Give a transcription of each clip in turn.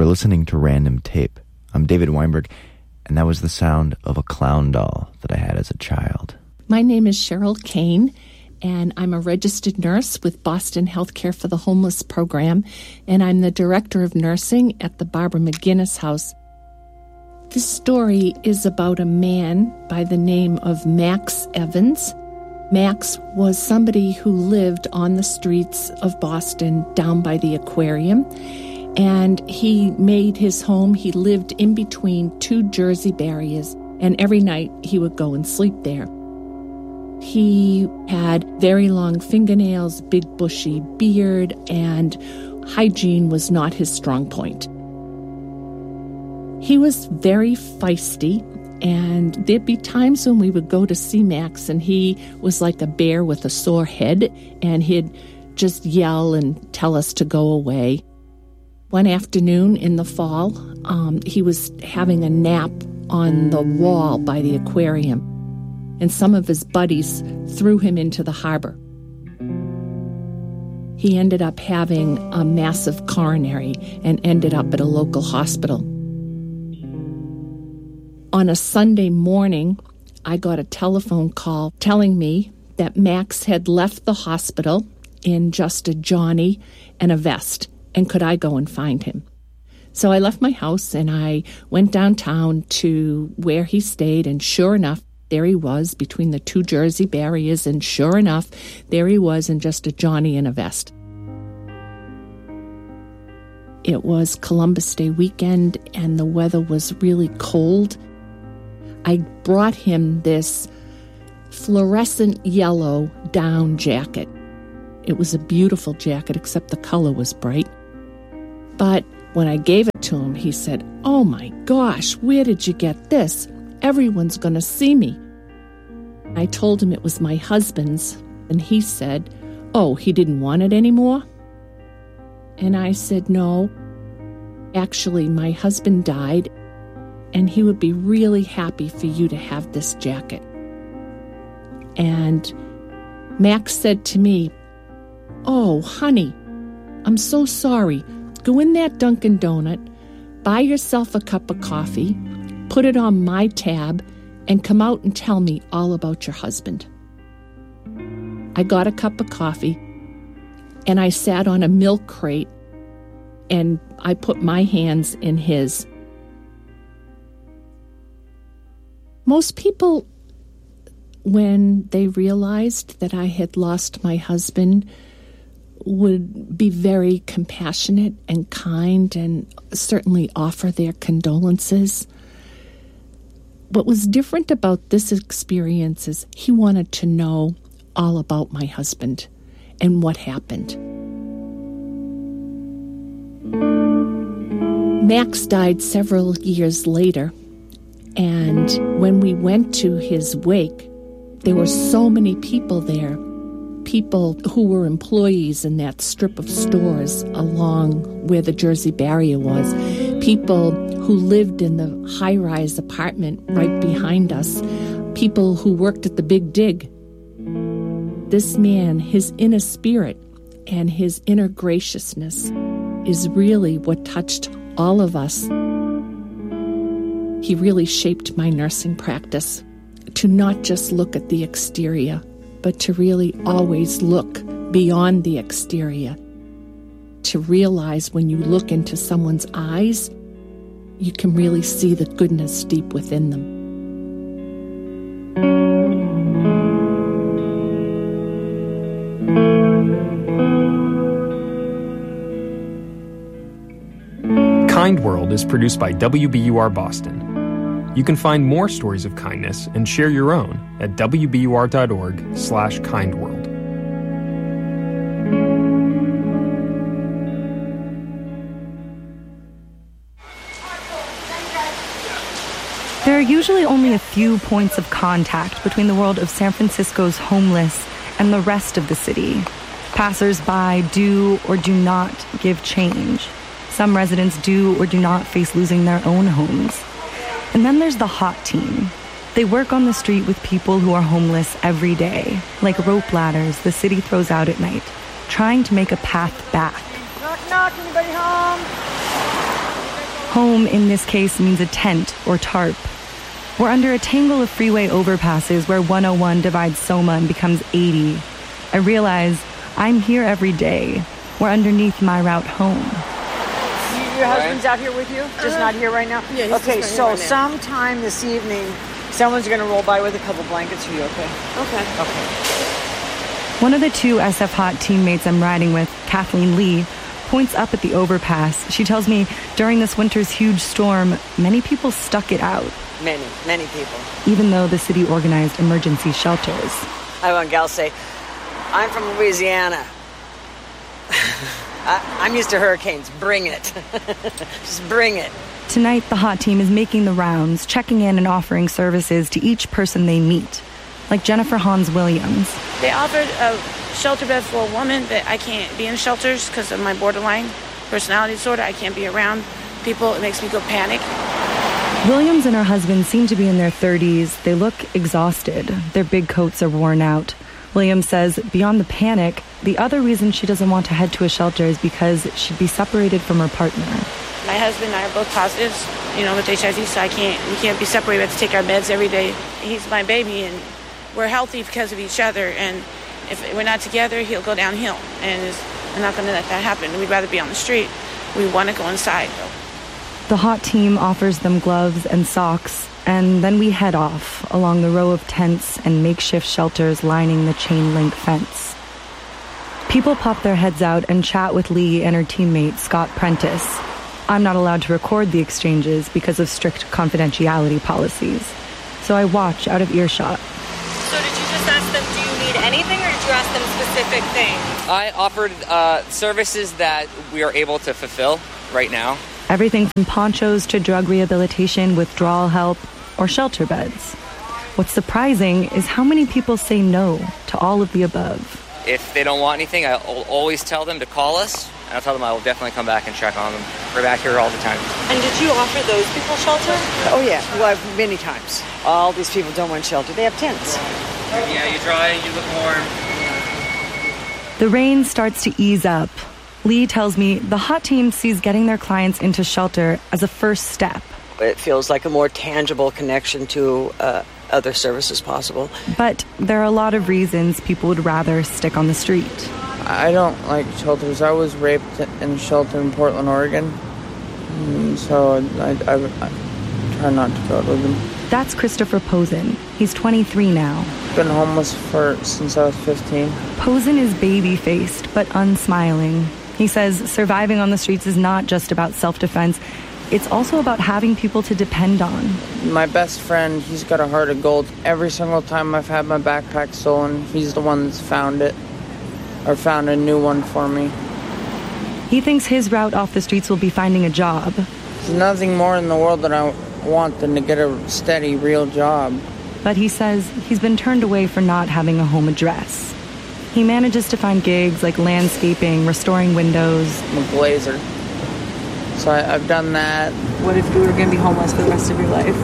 were listening to Random Tape. I'm David Weinberg, and that was the sound of a clown doll that I had as a child. My name is Cheryl Kane, and I'm a registered nurse with Boston Healthcare for the Homeless program, and I'm the director of nursing at the Barbara McGinnis House. This story is about a man by the name of Max Evans. Max was somebody who lived on the streets of Boston down by the aquarium, and he made his home. He lived in between two Jersey barriers, and every night he would go and sleep there. He had very long fingernails, big bushy beard, and hygiene was not his strong point. He was very feisty, and there'd be times when we would go to see Max, and he was like a bear with a sore head, and he'd just yell and tell us to go away. One afternoon in the fall, he was having a nap on the wall by the aquarium, and some of his buddies threw him into the harbor. He ended up having a massive coronary and ended up at a local hospital. On a Sunday morning, I got a telephone call telling me that Max had left the hospital in just a Johnny and a vest, and could I go and find him? So I left my house and I went downtown to where he stayed, and sure enough, there he was between the two Jersey barriers, and sure enough, there he was in just a Johnny and a vest. It was Columbus Day weekend, and the weather was really cold. I brought him this fluorescent yellow down jacket. It was a beautiful jacket, except the color was bright. But when I gave it to him, he said, "Oh my gosh, where did you get this? Everyone's going to see me." I told him it was my husband's, and he said, "Oh, he didn't want it anymore?" And I said, "No, actually, my husband died, and he would be really happy for you to have this jacket." And Max said to me, "Oh, honey, I'm so sorry. Go in that Dunkin' Donut, buy yourself a cup of coffee, put it on my tab, and come out and tell me all about your husband." I got a cup of coffee, and I sat on a milk crate, and I put my hands in his. Most people, when they realized that I had lost my husband, would be very compassionate and kind and certainly offer their condolences. What was different about this experience is he wanted to know all about my husband and what happened. Max died several years later, and when we went to his wake, there were so many people there. People who were employees in that strip of stores along where the Jersey barrier was. People who lived in the high-rise apartment right behind us. People who worked at the Big Dig. This man, his inner spirit and his inner graciousness is really what touched all of us. He really shaped my nursing practice to not just look at the exterior, but to really always look beyond the exterior, to realize when you look into someone's eyes, you can really see the goodness deep within them. Kind World is produced by WBUR Boston. You can find more stories of kindness and share your own at wbur.org/kindworld. There are usually only a few points of contact between the world of San Francisco's homeless and the rest of the city. Passers-by do or do not give change. Some residents do or do not face losing their own homes. And then there's the hot team. They work on the street with people who are homeless every day, like rope ladders the city throws out at night, trying to make a path back. Knock, knock, anybody home? Home, in this case, means a tent or tarp. We're under a tangle of freeway overpasses where 101 divides Soma and becomes 80. I realize I'm here every day. We're underneath my route home. Your husband's out here with you? Just not here right now? Yeah, okay, so right sometime this evening, someone's going to roll by with a couple blankets for you, okay? Okay. One of the two SF Hot teammates I'm riding with, Kathleen Lee, points up at the overpass. She tells me during this winter's huge storm, many people stuck it out. Many people. Even though the city organized emergency shelters. I want gal say, I'm from Louisiana. I'm used to hurricanes. Bring it. Just bring it. Tonight, the Hot team is making the rounds, checking in and offering services to each person they meet. Like Jennifer Hans Williams. They offered a shelter bed for a woman that I can't be in shelters because of my borderline personality disorder. I can't be around people. It makes me go panic. Williams and her husband seem to be in their 30s. They look exhausted. Their big coats are worn out. Williams says beyond the panic, the other reason she doesn't want to head to a shelter is because she'd be separated from her partner. My husband and I are both positives, with HIV, so we can't be separated. We have to take our meds every day. He's my baby, and we're healthy because of each other. And if we're not together, he'll go downhill. And we're not going to let that happen. We'd rather be on the street. We want to go inside, though. The Hot team offers them gloves and socks, and then we head off along the row of tents and makeshift shelters lining the chain-link fence. People pop their heads out and chat with Lee and her teammate, Scott Prentice. I'm not allowed to record the exchanges because of strict confidentiality policies, so I watch out of earshot. So did you just ask them, do you need anything, or did you ask them specific things? I offered services that we are able to fulfill right now. Everything from ponchos to drug rehabilitation, withdrawal help, or shelter beds. What's surprising is how many people say no to all of the above. If they don't want anything, I'll always tell them to call us, and I'll tell them I will definitely come back and check on them. We're back here all the time. And did you offer those people shelter? Oh, yeah. Well, many times. All these people don't want shelter. They have tents. Yeah, you dry, you look warm. The rain starts to ease up. Lee tells me the Hot team sees getting their clients into shelter as a first step. It feels like a more tangible connection to other services possible. But there are a lot of reasons people would rather stick on the street. I don't like shelters. I was raped in a shelter in Portland, Oregon. So I try not to go to them. That's Christopher Posen. He's 23 now. Been homeless since I was 15. Posen is baby-faced but unsmiling. He says surviving on the streets is not just about self-defense. It's also about having people to depend on. My best friend, he's got a heart of gold. Every single time I've had my backpack stolen, he's the one that's found it. Or found a new one for me. He thinks his route off the streets will be finding a job. There's nothing more in the world that I want than to get a steady, real job. But he says he's been turned away for not having a home address. He manages to find gigs like landscaping, restoring windows. I'm a glazer. So I've done that. What if you were going to be homeless for the rest of your life?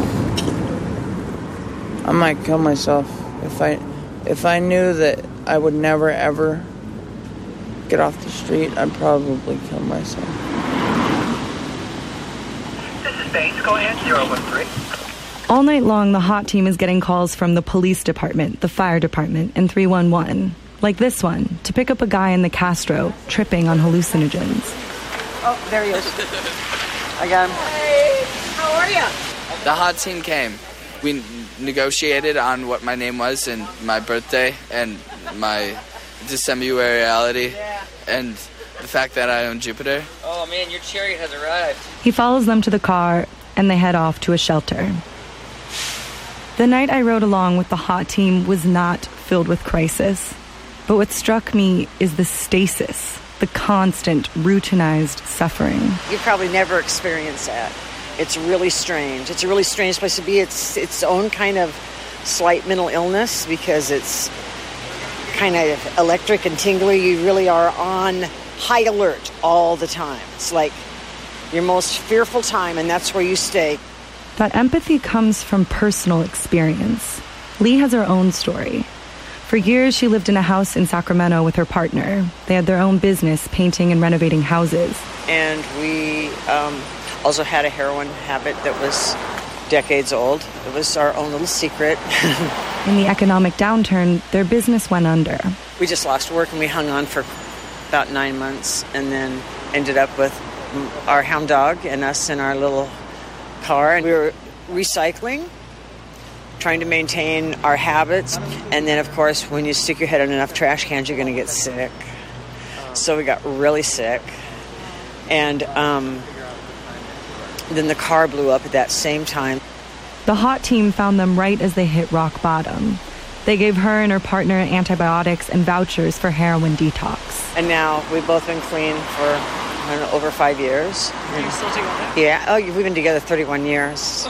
I might kill myself. If I knew that I would never, ever get off the street, I'd probably kill myself. This is Bates. Go ahead, 013. All night long, the Hot team is getting calls from the police department, the fire department, and 311. Like this one, to pick up a guy in the Castro, tripping on hallucinogens. Oh, there he is. I got him. Hey, how are you? The Hot team came. We negotiated on what my name was and my birthday and my disembodiality and the fact that I own Jupiter. Oh man, your chariot has arrived. He follows them to the car, and they head off to a shelter. The night I rode along with the Hot team was not filled with crisis. But what struck me is the stasis, the constant, routinized suffering. You probably never experienced that. It's really strange. It's a really strange place to be. It's its own kind of slight mental illness because it's kind of electric and tingly. You really are on high alert all the time. It's like your most fearful time, and that's where you stay. That empathy comes from personal experience. Lee has her own story. For years, she lived in a house in Sacramento with her partner. They had their own business, painting and renovating houses. And we also had a heroin habit that was decades old. It was our own little secret. In the economic downturn, their business went under. We just lost work and we hung on for about 9 months and then ended up with our hound dog and us in our little car. And we were recycling, trying to maintain our habits. And then, of course, when you stick your head in enough trash cans, you're going to get sick. So we got really sick. And then the car blew up at that same time. The HOT team found them right as they hit rock bottom. They gave her and her partner antibiotics and vouchers for heroin detox. And now we've both been clean for, I don't know, over 5 years. Are you still together? Yeah. Oh, we've been together 31 years.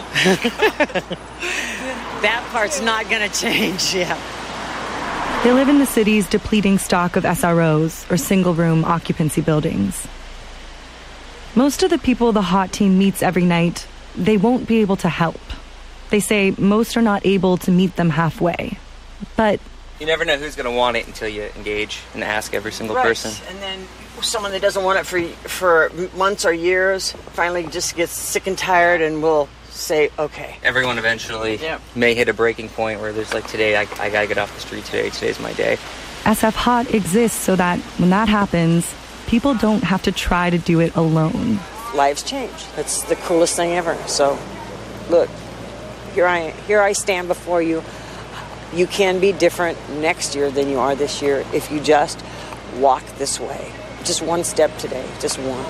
That part's not going to change, yeah. They live in the city's depleting stock of SROs, or single-room occupancy buildings. Most of the people the HOT team meets every night, they won't be able to help. They say most are not able to meet them halfway. But you never know who's going to want it until you engage and ask every single person. And then someone that doesn't want it for months or years finally just gets sick and tired and will say, okay. Everyone eventually may hit a breaking point where there's like, today, I got to get off the street today. Today's my day. SF HOT exists so that when that happens, people don't have to try to do it alone. Lives change. That's the coolest thing ever. So, look, here I stand before you. You can be different next year than you are this year if you just walk this way. Just one step today. Just one.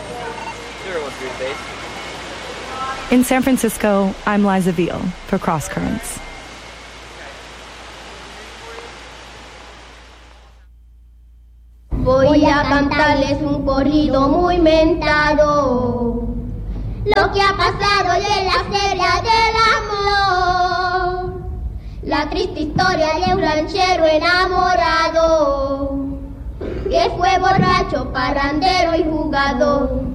In San Francisco, I'm Liza Veal for Cross Currents. Voy a cantarles un corrido muy mentado, lo que ha pasado y en la feria del amor, la triste historia de un ranchero enamorado, que fue borracho, parrandero y jugador.